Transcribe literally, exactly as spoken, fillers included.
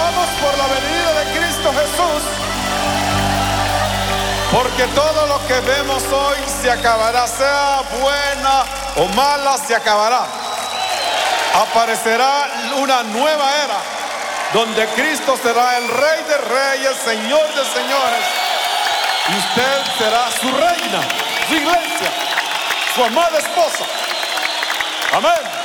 gozamos por la venida de Cristo Jesús, porque todo lo que vemos hoy se acabará, sea buena o mala, se acabará. Aparecerá una nueva era donde Cristo será el Rey de Reyes, Señor de Señores, y usted será su reina, su iglesia, su amada esposa. Amén.